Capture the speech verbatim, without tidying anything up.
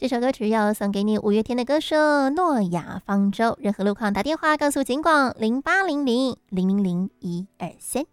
这首歌曲要送给你五月天的歌手诺亚方舟。任何路况打电话告诉警广零八零零零零零一二三。